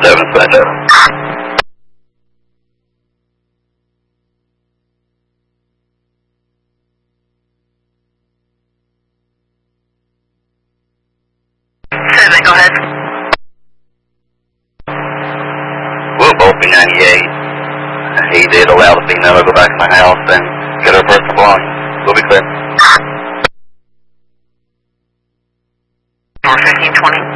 7. Go ahead. We'll both be 98. He did allow the female to go back to my house and get her personal belongings. We'll be clear. 1520.